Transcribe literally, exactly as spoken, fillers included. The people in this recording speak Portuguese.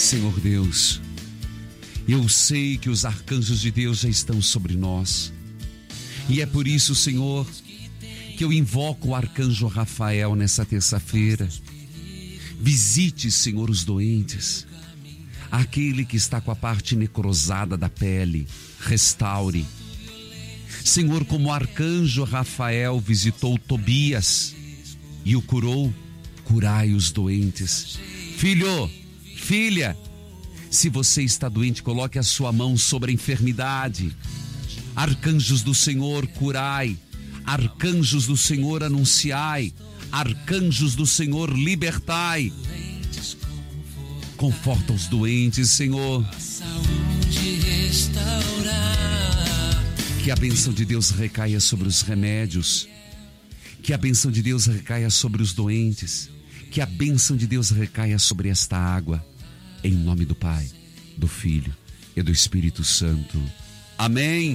Senhor Deus, eu sei que os arcanjos de Deus já estão sobre nós. E é por isso, Senhor, que eu invoco o arcanjo Rafael nessa terça-feira. Visite, Senhor, os doentes. Aquele que está com a parte necrosada da pele, restaure. Senhor, como o arcanjo Rafael visitou Tobias e o curou, curai os doentes. Filho, filha, se você está doente, coloque a sua mão sobre a enfermidade. Arcanjos do Senhor, curai. Arcanjos do Senhor, anunciai. Arcanjos do Senhor, libertai. Conforta os doentes, Senhor. Que a bênção de Deus recaia sobre os remédios. Que a bênção de Deus recaia sobre os doentes. Que a bênção de Deus recaia sobre esta água. Em nome do Pai, do Filho e do Espírito Santo. Amém.